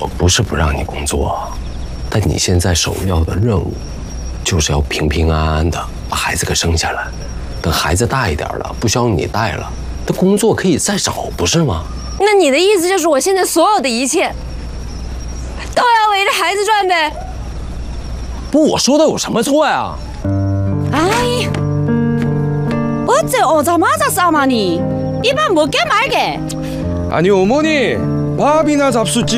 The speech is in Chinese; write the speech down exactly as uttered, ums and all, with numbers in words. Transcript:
我不是不让你工作，但你现在首要的任务，就是要平平安安的把孩子给生下来。等孩子大一点了，不需要你带了，那工作可以再找，不是吗？ 那你的意思就是我现在所有的一切，都要围着孩子转呗？ 不，我说的有什么错呀？ 哎，어째오자마자싸마니？ 이만 뭐게 말게? 아니 어머니 밥이나 잡수지.